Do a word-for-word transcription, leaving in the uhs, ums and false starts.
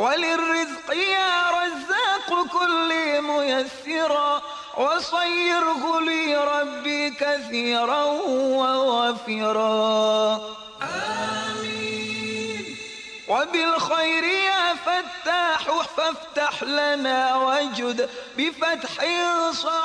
وللرزق يا رزاق كل ميسرا وصيره لي ربي كثيرا ووافرا آمين. وبالخير يا فتاح فافتح لنا وجد بفتح صعب